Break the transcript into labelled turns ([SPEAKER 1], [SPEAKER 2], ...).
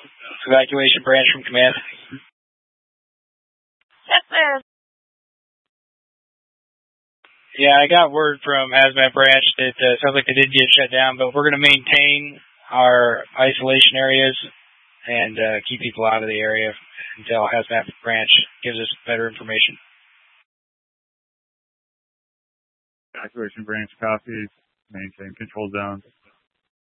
[SPEAKER 1] evacuation branch from command.
[SPEAKER 2] Yes, sir.
[SPEAKER 1] Yeah, I got word from Hazmat Branch that sounds like they did get shut down, but we're going to maintain our isolation areas and keep people out of the area until Hazmat Branch gives us better information.
[SPEAKER 3] Evacuation Branch copies. Maintain control zones.